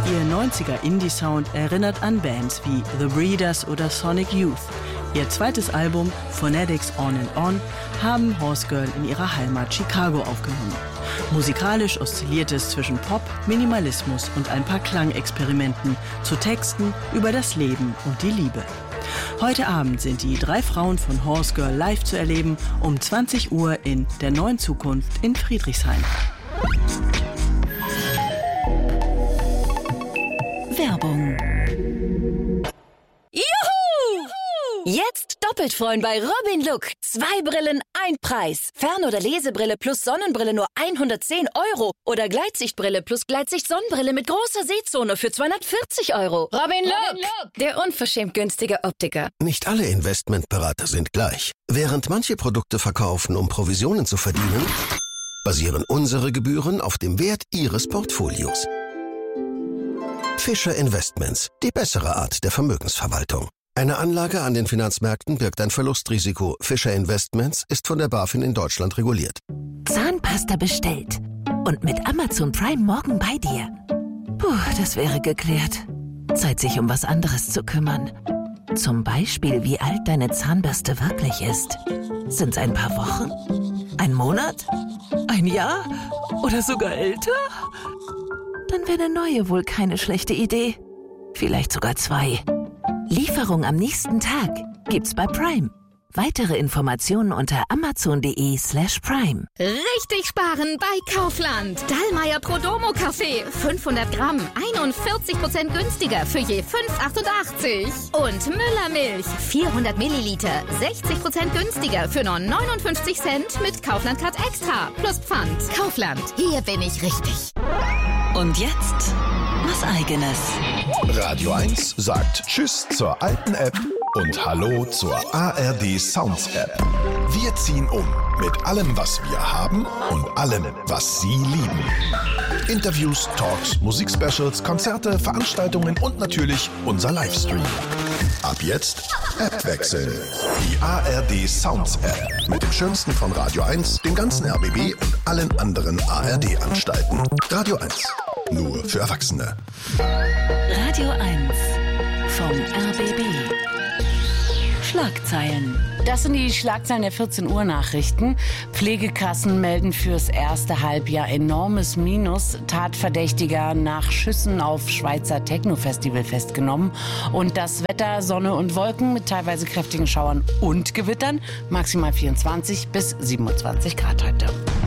Ihr 90er Indie-Sound erinnert an Bands wie The Breeders oder Sonic Youth. Ihr zweites Album, Phonetics On and On, haben Horse Girl in ihrer Heimat Chicago aufgenommen. Musikalisch oszilliert es zwischen Pop, Minimalismus und ein paar Klangexperimenten zu Texten über das Leben und die Liebe. Heute Abend sind die 3 Frauen von Horse Girl live zu erleben, um 20 Uhr in der Neuen Zukunft in Friedrichshain. Werbung. Juhu! Jetzt doppelt freuen bei Robin Look. 2 Brillen, 1 Preis. Fern- oder Lesebrille plus Sonnenbrille nur 110 € oder Gleitsichtbrille plus Gleitsicht-Sonnenbrille mit großer Sehzone für 240 €. Robin Look, der unverschämt günstige Optiker. Nicht alle Investmentberater sind gleich. Während manche Produkte verkaufen, um Provisionen zu verdienen, basieren unsere Gebühren auf dem Wert Ihres Portfolios. Fischer Investments, die bessere Art der Vermögensverwaltung. Eine Anlage an den Finanzmärkten birgt ein Verlustrisiko. Fischer Investments ist von der BaFin in Deutschland reguliert. Zahnpasta bestellt. Und mit Amazon Prime morgen bei dir. Puh, das wäre geklärt. Zeit, sich um was anderes zu kümmern. Zum Beispiel, wie alt deine Zahnbürste wirklich ist. Sind's ein paar Wochen? Ein Monat? Ein Jahr? Oder sogar älter? Dann wäre eine neue wohl keine schlechte Idee. Vielleicht sogar 2. Lieferung am nächsten Tag gibt's bei Prime. Weitere Informationen unter amazon.de/prime. Richtig sparen bei Kaufland. Dallmayr Prodomo Kaffee. 500 Gramm. 41% günstiger für je 5,88. Und Müller Milch. 400 Milliliter. 60% günstiger für nur 59 Cent mit Kaufland Card Extra. Plus Pfand. Kaufland. Hier bin ich richtig. Und jetzt was Eigenes. Radio 1 sagt Tschüss zur alten App und Hallo zur ARD Sounds App. Wir ziehen um mit allem, was wir haben und allem, was Sie lieben. Interviews, Talks, Musikspecials, Konzerte, Veranstaltungen und natürlich unser Livestream. Ab jetzt App wechseln. Die ARD Sounds App mit dem Schönsten von Radio 1, dem ganzen RBB und allen anderen ARD-Anstalten. Radio 1. Nur für Erwachsene. Radio 1 vom RBB. Schlagzeilen. Das sind die Schlagzeilen der 14 Uhr Nachrichten. Pflegekassen melden fürs erste Halbjahr enormes Minus. Tatverdächtiger nach Schüssen auf Schweizer Techno-Festival festgenommen. Und das Wetter, Sonne und Wolken mit teilweise kräftigen Schauern und Gewittern. Maximal 24 bis 27 Grad heute.